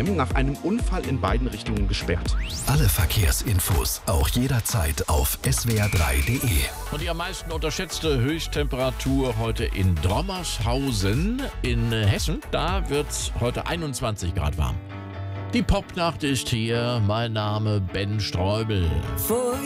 Mannheim nach einem Unfall in beiden Richtungen gesperrt. Alle Verkehrsinfos auch jederzeit auf swr3.de. Und die am meisten unterschätzte Höchsttemperatur heute in Drommershausen in Hessen. Da wird's heute 21 Grad warm. Die Popnacht ist hier. Mein Name Ben Streubel.